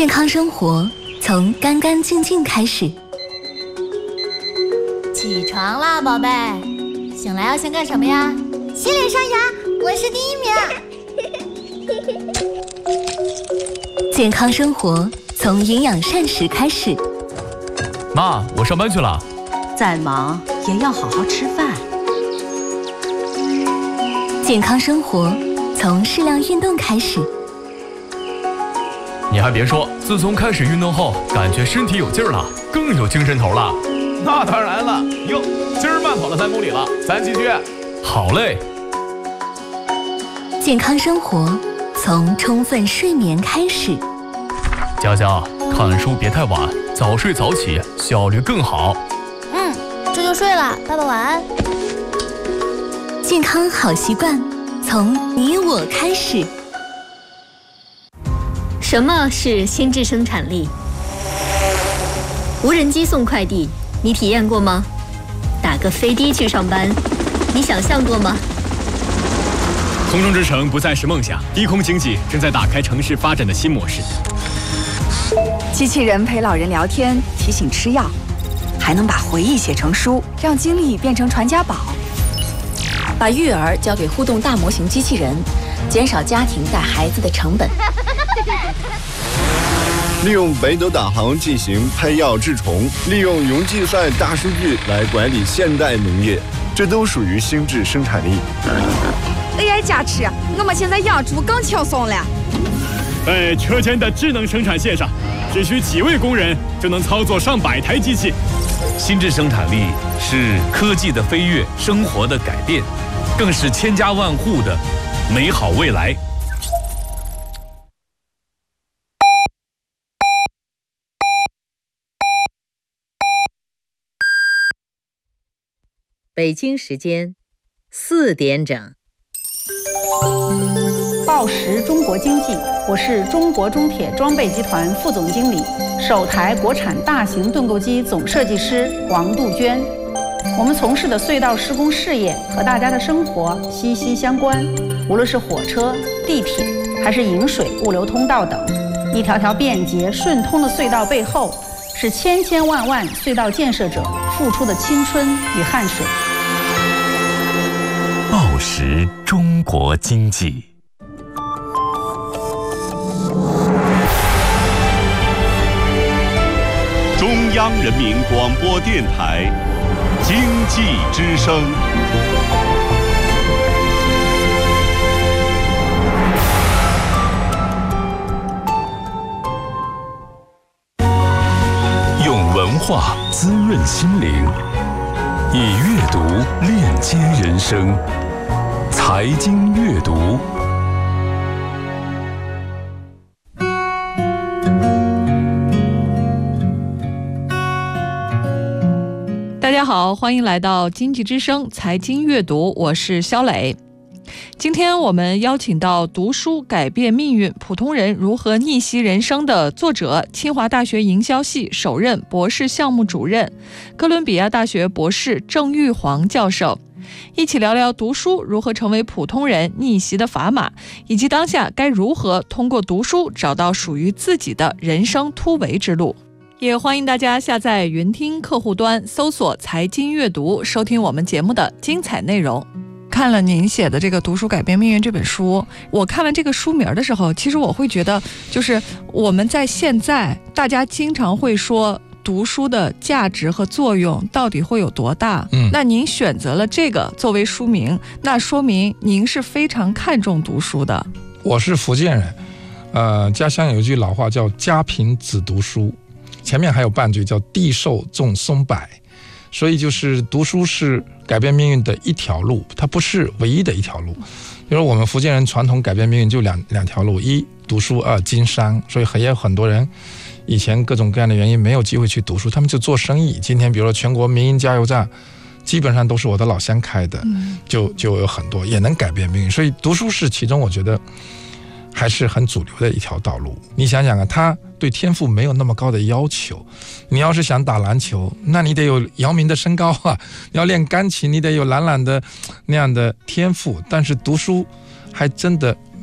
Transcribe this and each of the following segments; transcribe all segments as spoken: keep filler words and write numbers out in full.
健康生活从干干净净开始。 起床啦，宝贝！醒来要先干什么呀？ 洗脸刷牙，我是第一名。 健康生活从营养膳食开始。 妈，我上班去了。 再忙也要好好吃饭。 健康生活从适量运动开始。 你还别说，自从开始运动后，感觉身体有劲儿了，更有精神头了。 那当然了，哟，今儿慢跑了三公里了，咱继续。 好嘞。 健康生活从充分睡眠开始。 佳佳，看书别太晚，早睡早起，效率更好。 嗯，这就睡了，爸爸晚安。 健康好习惯从你我开始。 什么是心智生产力？无人机送快递，你体验过吗？打个飞的去上班，你想象过吗？ 空中之城不再是梦想，低空经济正在打开城市发展的新模式。 机器人陪老人聊天，提醒吃药，还能把回忆写成书，让经历变成传家宝。 把育儿交给互动大模型机器人，减少家庭带孩子的成本。 利用北斗导航进行拍药治虫，利用云计算大数据来管理现代农业，这都属于心智生产力。 A I 加持，我们现在养猪更轻松了。 在车间的智能生产线上，只需几位工人就能操作上百台机器。 心智生产力是科技的飞跃，生活的改变，更是千家万户的美好未来。 北京时间四点整。 报时中国经济，我是中国中铁装备集团副总经理、首台国产大型盾构机总设计师王杜鹃。我们从事的隧道施工事业和大家的生活息息相关，无论是火车、地铁，还是引水物流通道等，一条条便捷顺通的隧道背后，是千千万万隧道建设者付出的青春与汗水。 报时中国经济。 中央人民广播电台经济之声。 用文化滋润心灵，以阅读链接人生。财经阅读。 大家好，欢迎来到经济之声财经阅读，我是肖磊。今天我们邀请到读书改变命运，普通人如何逆袭人生的作者，清华大学营销系首任博士项目主任，哥伦比亚大学博士郑玉煌教授，一起聊聊读书如何成为普通人逆袭的砝码，以及当下该如何通过读书找到属于自己的人生突围之路。也欢迎大家下载云听客户端，搜索财经阅读，收听我们节目的精彩内容。看了您写的这个《读书改变命运》这本书，我看完这个书名的时候，其实我会觉得，就是我们在现在大家经常会说读书的价值和作用到底会有多大？嗯，那您选择了这个作为书名，那说明您是非常看重读书的。 我是福建人，呃，家乡有一句老话叫“家贫子读书”，前面还有半句叫“地寿种松柏”，所以就是读书是改变命运的一条路，它不是唯一的一条路。比如我们福建人传统改变命运就两两条路：一读书，二经商。所以也有很多人以前各种各样的原因没有机会去读书，他们就做生意。今天比如说全国民营加油站基本上都是我的老乡开的，就就有很多也能改变命运。所以读书是其中我觉得还是很主流的一条道路。你想想啊，他对天赋没有那么高的要求。你要是想打篮球，那你得有姚明的身高啊；你要练钢琴，你得有懒懒的那样的天赋。但是读书还真的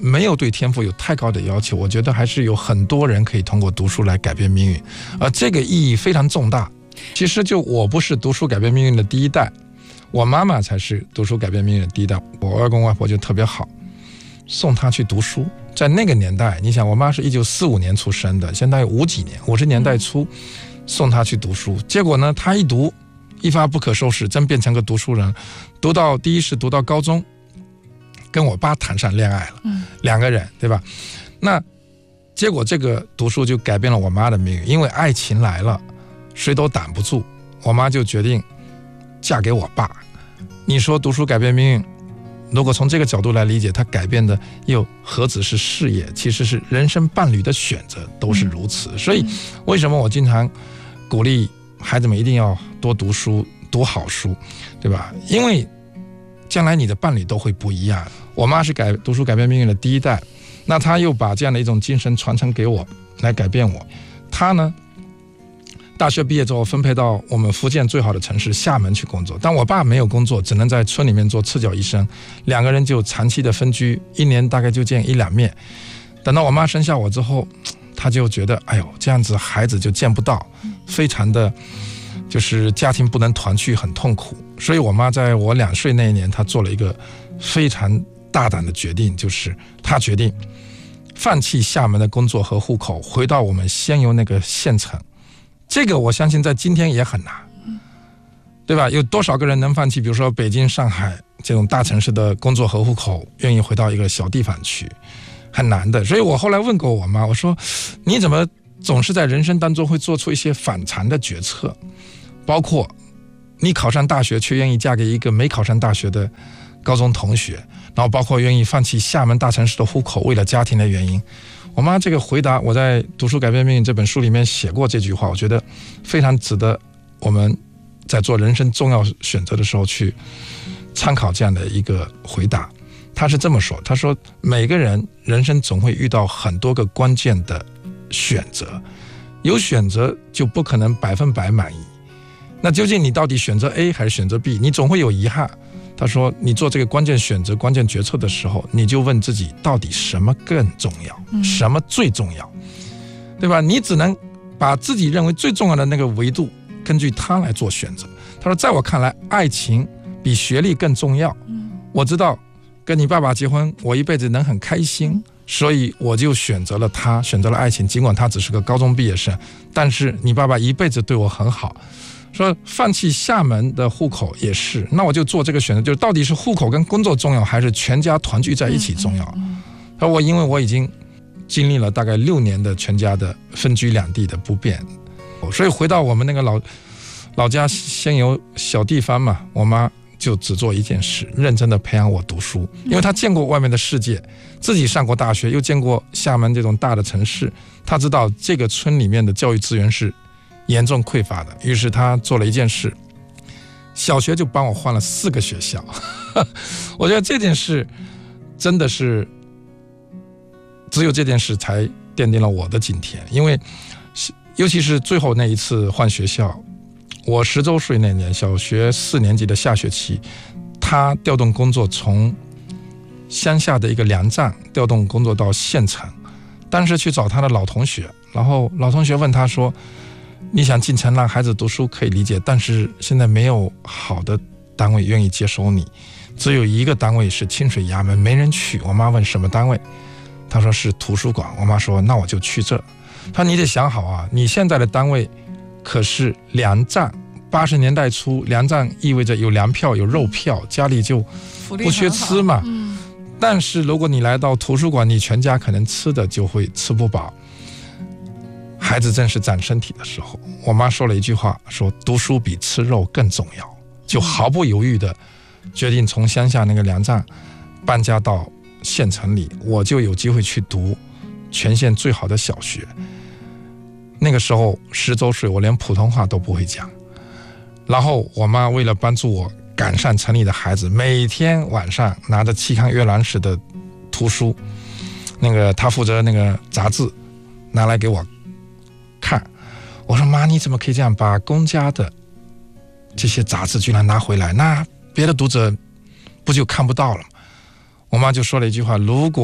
没有对天赋有太高的要求，我觉得还是有很多人可以通过读书来改变命运，而这个意义非常重大。其实就我不是读书改变命运的第一代，我妈妈才是读书改变命运的第一代。我外公外婆就特别好，送她去读书。在那个年代，你想我妈是一九四五年出生的，现在五几年，五十年代初送她去读书，结果呢她一读一发不可收拾，真变成个读书人。读到第一是读到高中，跟我爸谈上恋爱了，嗯、两个人对吧？那结果这个读书就改变了我妈的命运，因为爱情来了，谁都挡不住。我妈就决定嫁给我爸。你说读书改变命运，如果从这个角度来理解，它改变的又何止是事业，其实是人生伴侣的选择都是如此。所以为什么我经常鼓励孩子们一定要多读书，读好书，对吧？因为将来你的伴侣都会不一样。我妈是改读书改变命运的第一代，那她又把这样的一种精神传承给我，来改变我。她呢，大学毕业之后分配到我们福建最好的城市厦门去工作，但我爸没有工作，只能在村里面做赤脚医生，两个人就长期的分居，一年大概就见一两面。等到我妈生下我之后，她就觉得哎呦，这样子孩子就见不到，非常的就是家庭不能团聚，很痛苦。所以我妈在我两岁那一年，她做了一个非常大胆的决定，就是她决定放弃厦门的工作和户口，回到我们仙游那个县城。这个我相信在今天也很难，对吧？有多少个人能放弃比如说北京、上海这种大城市的工作和户口，愿意回到一个小地方去？很难的。所以我后来问过我妈，我说你怎么总是在人生当中会做出一些反常的决策，包括你考上大学却愿意嫁给一个没考上大学的高中同学，然后包括愿意放弃厦门大城市的户口，为了家庭的原因。我妈这个回答，我在《读书改变命运》这本书里面写过这句话，我觉得非常值得我们在做人生重要选择的时候去参考这样的一个回答。他是这么说，他说每个人人生总会遇到很多个关键的选择，有选择就不可能百分百满意，那究竟你到底选择 A 还是选择 B， 你总会有遗憾。他说你做这个关键选择关键决策的时候，你就问自己到底什么更重要、嗯、什么最重要，对吧？你只能把自己认为最重要的那个维度根据它来做选择。他说在我看来爱情比学历更重要、嗯、我知道跟你爸爸结婚我一辈子能很开心、嗯、所以我就选择了他，选择了爱情，尽管他只是个高中毕业生，但是你爸爸一辈子对我很好。说放弃厦门的户口也是，那我就做这个选择，就是到底是户口跟工作重要，还是全家团聚在一起重要？而我因为我已经经历了大概六年的全家的分居两地的不便，所以回到我们那个老老家仙游小地方嘛，我妈就只做一件事，认真的培养我读书，因为她见过外面的世界，自己上过大学，又见过厦门这种大的城市，她知道这个村里面的教育资源是严重匮乏的，于是他做了一件事，小学就帮我换了四个学校。我觉得这件事真的是只有这件事才奠定了我的今天，因为尤其是最后那一次换学校，我十周岁那年，小学四年级的下学期，他调动工作从乡下的一个粮站调动工作到县城，当时去找他的老同学，然后老同学问他说，你想进城让孩子读书可以理解，但是现在没有好的单位愿意接收你，只有一个单位是清水衙门，没人去。我妈问什么单位，他说是图书馆。我妈说那我就去这。他说你得想好啊，你现在的单位可是粮站，八十年代初粮站意味着有粮票有肉票，家里就不缺吃嘛、嗯、但是如果你来到图书馆，你全家可能吃的就会吃不饱。孩子正是长身体的时候，我妈说了一句话，说读书比吃肉更重要，就毫不犹豫的决定从乡下那个粮站搬家到县城里，我就有机会去读全县最好的小学。那个时候十周岁，我连普通话都不会讲，然后我妈为了帮助我赶上城里的孩子，每天晚上拿着期刊阅览室的图书，那个她负责那个杂志拿来给我看。我说妈，你怎么可以这样把公家的这些杂志居然拿回来，那别的读者不就看不到了吗？我妈就说了一句话，如果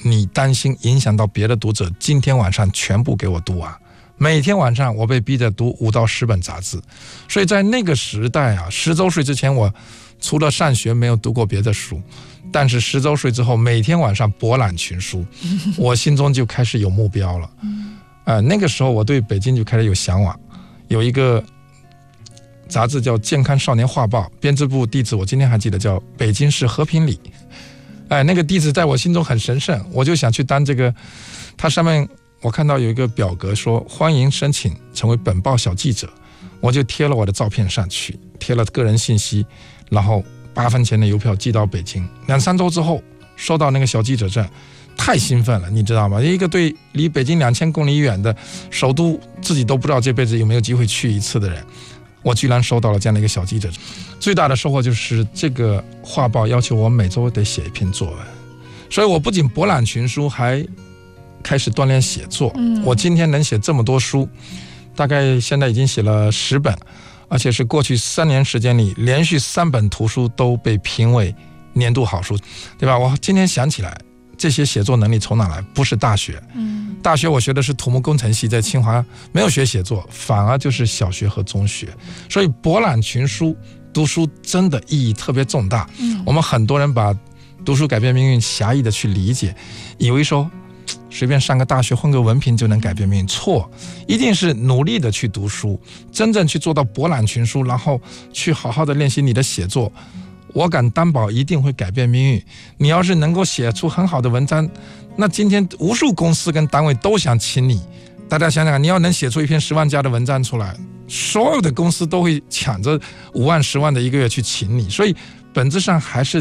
你担心影响到别的读者，今天晚上全部给我读完。每天晚上我被逼着读五到十本杂志，所以在那个时代啊，十周岁之前我除了上学没有读过别的书，但是十周岁之后每天晚上博览群书，我心中就开始有目标了。呃，那个时候我对北京就开始有向往，有一个杂志叫《健康少年画报》，编织部地址我今天还记得，叫北京市和平里。哎，那个地址在我心中很神圣，我就想去当这个。它上面我看到有一个表格说欢迎申请成为本报小记者，我就贴了我的照片上去，贴了个人信息，然后八分钱的邮票寄到北京。两三周之后收到那个小记者证，太兴奋了，你知道吗？一个对离北京两千公里远的首都自己都不知道这辈子有没有机会去一次的人，我居然收到了这样的一个小记者证。最大的收获就是这个画报要求我每周得写一篇作文，所以我不仅博览群书，还开始锻炼写作。嗯，我今天能写这么多书，大概现在已经写了十本，而且是过去三年时间里连续三本图书都被评为年度好书，对吧？我今天想起来，这些写作能力从哪来？不是大学，嗯，大学我学的是土木工程系，在清华没有学写作，反而就是小学和中学。所以博览群书，读书真的意义特别重大。嗯，我们很多人把读书改变命运狭义的去理解，以为说随便上个大学混个文凭就能改变命运，错，一定是努力的去读书，真正去做到博览群书，然后去好好的练习你的写作，我敢担保一定会改变命运。你要是能够写出很好的文章，那今天无数公司跟单位都想请你。大家想想，你要能写出一篇十万加的文章出来，所有的公司都会抢着五万十万的一个月去请你，所以本质上还是